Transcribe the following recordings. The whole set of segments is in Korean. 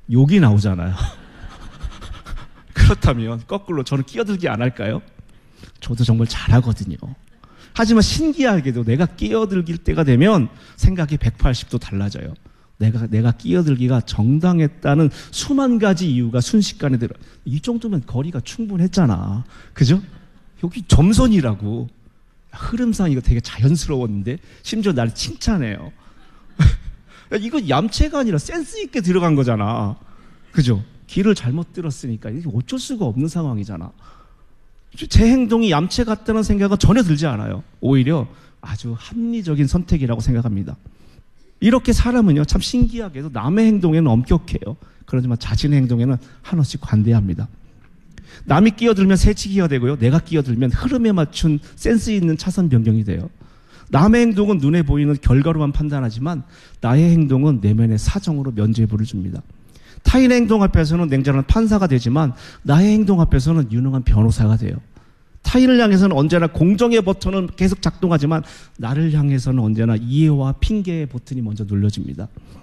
욕이 나오잖아요. 그렇다면 거꾸로 저는 끼어들기 안 할까요? 저도 정말 잘하거든요. 하지만 신기하게도 내가 끼어들길 때가 되면 생각이 180도 달라져요. 내가 끼어들기가 정당했다는 수만 가지 이유가 순식간에 들어. 이 정도면 거리가 충분했잖아. 그죠? 여기 점선이라고. 흐름상 이거 되게 자연스러웠는데 심지어 나를 칭찬해요. 이거 얌체가 아니라 센스 있게 들어간 거잖아. 그죠? 길을 잘못 들었으니까 이게 어쩔 수가 없는 상황이잖아. 제 행동이 얌체 같다는 생각은 전혀 들지 않아요. 오히려 아주 합리적인 선택이라고 생각합니다. 이렇게 사람은요, 참 신기하게도 남의 행동에는 엄격해요. 그러지만 자신의 행동에는 한없이 관대합니다. 남이 끼어들면 새치기가 되고요, 내가 끼어들면 흐름에 맞춘 센스 있는 차선 변경이 돼요. 남의 행동은 눈에 보이는 결과로만 판단하지만 나의 행동은 내면의 사정으로 면죄부를 줍니다. 타인의 행동 앞에서는 냉정한 판사가 되지만 나의 행동 앞에서는 유능한 변호사가 돼요. 타인을 향해서는 언제나 공정의 버튼은 계속 작동하지만 나를 향해서는 언제나 이해와 핑계의 버튼이 먼저 눌러집니다.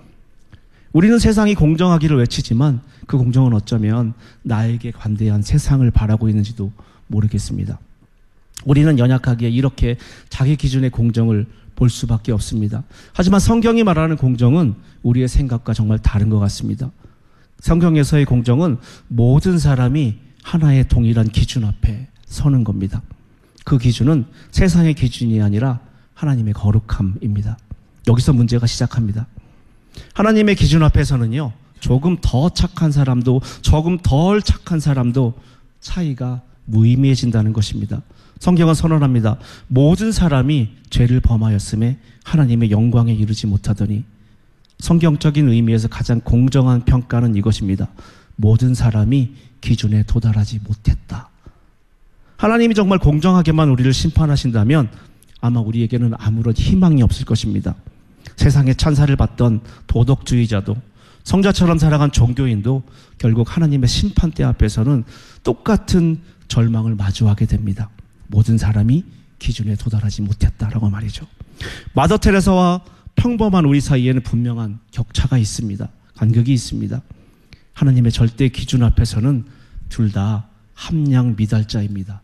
우리는 세상이 공정하기를 외치지만 그 공정은 어쩌면 나에게 관대한 세상을 바라고 있는지도 모르겠습니다. 우리는 연약하기에 이렇게 자기 기준의 공정을 볼 수밖에 없습니다. 하지만 성경이 말하는 공정은 우리의 생각과 정말 다른 것 같습니다. 성경에서의 공정은 모든 사람이 하나의 동일한 기준 앞에 서는 겁니다. 그 기준은 세상의 기준이 아니라 하나님의 거룩함입니다. 여기서 문제가 시작합니다. 하나님의 기준 앞에서는요, 조금 더 착한 사람도 조금 덜 착한 사람도 차이가 무의미해진다는 것입니다. 성경은 선언합니다. 모든 사람이 죄를 범하였음에 하나님의 영광에 이르지 못하더니. 성경적인 의미에서 가장 공정한 평가는 이것입니다. 모든 사람이 기준에 도달하지 못했다. 하나님이 정말 공정하게만 우리를 심판하신다면 아마 우리에게는 아무런 희망이 없을 것입니다. 세상에 찬사를 받던 도덕주의자도 성자처럼 살아간 종교인도 결국 하나님의 심판대 앞에서는 똑같은 절망을 마주하게 됩니다. 모든 사람이 기준에 도달하지 못했다라고 말이죠. 마더 테레사와 평범한 우리 사이에는 분명한 격차가 있습니다. 간격이 있습니다. 하나님의 절대 기준 앞에서는 둘 다 함량 미달자입니다.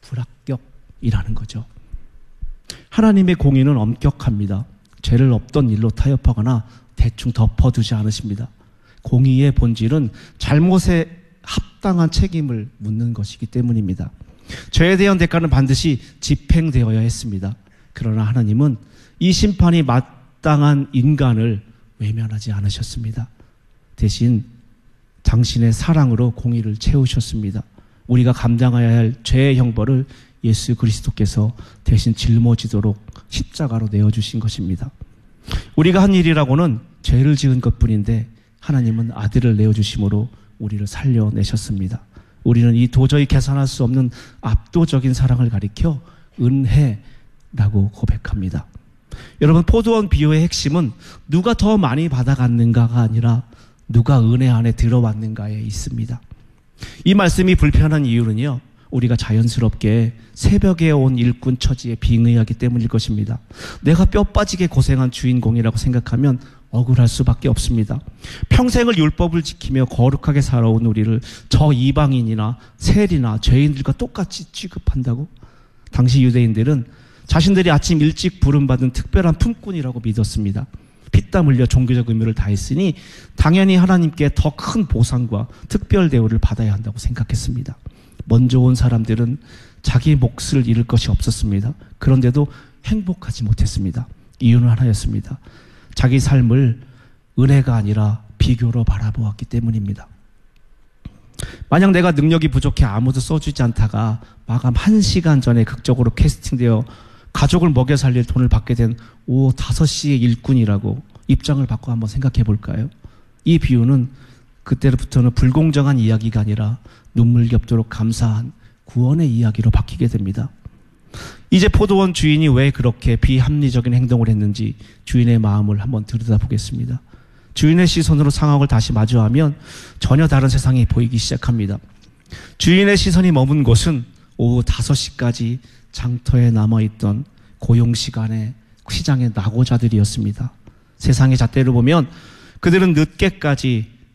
불합격이라는 거죠. 하나님의 공의는 엄격합니다. 죄를 없던 일로 타협하거나 대충 덮어두지 않으십니다. 공의의 본질은 잘못에 합당한 책임을 묻는 것이기 때문입니다. 죄에 대한 대가는 반드시 집행되어야 했습니다. 그러나 하나님은 이 심판이 마땅한 인간을 외면하지 않으셨습니다. 대신 당신의 사랑으로 공의를 채우셨습니다. 우리가 감당해야 할 죄의 형벌을 예수 그리스도께서 대신 짊어지도록 십자가로 내어주신 것입니다. 우리가 한 일이라고는 죄를 지은 것뿐인데 하나님은 아들을 내어주심으로 우리를 살려내셨습니다. 우리는 이 도저히 계산할 수 없는 압도적인 사랑을 가리켜 은혜라고 고백합니다. 여러분, 포도원 비유의 핵심은 누가 더 많이 받아갔는가가 아니라 누가 은혜 안에 들어왔는가에 있습니다. 이 말씀이 불편한 이유는요, 우리가 자연스럽게 새벽에 온 일꾼 처지에 빙의하기 때문일 것입니다. 내가 뼈 빠지게 고생한 주인공이라고 생각하면 억울할 수밖에 없습니다. 평생을 율법을 지키며 거룩하게 살아온 우리를 저 이방인이나 세리나 죄인들과 똑같이 취급한다고? 당시 유대인들은 자신들이 아침 일찍 부름받은 특별한 품꾼이라고 믿었습니다. 피땀 흘려 종교적 의무를 다했으니 당연히 하나님께 더 큰 보상과 특별 대우를 받아야 한다고 생각했습니다. 먼저 온 사람들은 자기 몫을 잃을 것이 없었습니다. 그런데도 행복하지 못했습니다. 이유는 하나였습니다. 자기 삶을 은혜가 아니라 비교로 바라보았기 때문입니다. 만약 내가 능력이 부족해 아무도 써주지 않다가 마감 1시간 전에 극적으로 캐스팅되어 가족을 먹여 살릴 돈을 받게 된 오후 5시의 일꾼이라고 입장을 바꿔 한번 생각해 볼까요? 이 비유는 그때부터는 불공정한 이야기가 아니라 눈물겹도록 감사한 구원의 이야기로 바뀌게 됩니다. 이제 포도원 주인이 왜 그렇게 비합리적인 행동을 했는지 주인의 마음을 한번 들여다보겠습니다. 주인의 시선으로 상황을 다시 마주하면 전혀 다른 세상이 보이기 시작합니다. 주인의 시선이 머문 곳은 오후 5시까지 장터에 남아있던 고용시간에 시장의 낙오자들이었습니다. 세상의 잣대로 보면 그들은 늦게까지